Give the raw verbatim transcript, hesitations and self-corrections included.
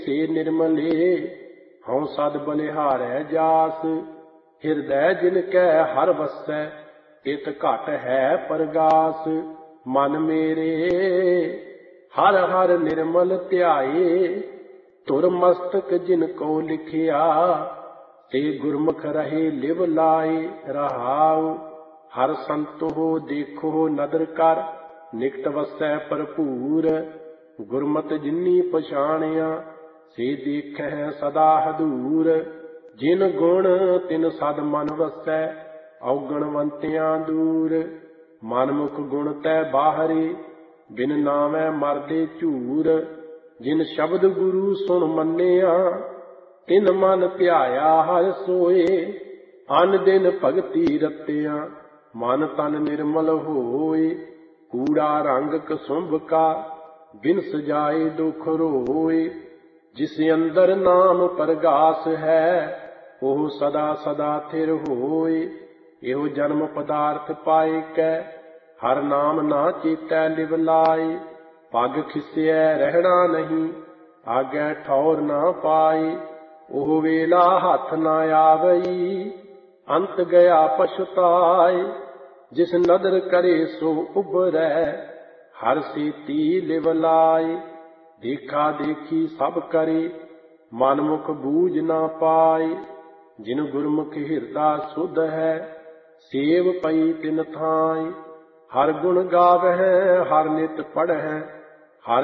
से निर्मले हूँ सद बलिहारै जास। हिरदै जिनकै हर वसै इत घट है परगास। मन मेरे हर हर निर्मल ध्याए धुर मस्तक जिनको लिखिया। ते गुरमुख रहे लिव लाए रहाउ। हर संतो देखो नदर कर निकट वसै भरपूर। गुरमत जिन्नी पछाणिया से देखै सदा हदूर। जिन गुण तिन सद मन वसै औगणवंतियां दूर। मनमुख गुण तै बाहरे बिन नामै मरदे झूर। जिन शब्द गुरु सुन मन्निया तिन मन ध्याया हर सोए। अन दिन भगति रतिया मन तन निर्मल होए। कूड़ा रंग कसुंभ का बिन सजाए दुख रोए। जिस अंदर नाम परगास है ओह सदा सदा थिर होए। एहो जन्म पदार्थ पाए कै हर नाम ना चेतै लिव लाए। पग खिस्यै रहना नहीं आगे ठौर ना पाए। ओह वेला हथ ना आवई अंत गया पछुताए। जिस नदर करे सो उबरै हर सेती लिव लाए। देखा देखी सब करे मनमुख बूझ ना पाए। जिन गुरमुख हिरदा सुध है सेव पई तिन थाई। हर गुण गावै हर नित पढ़ै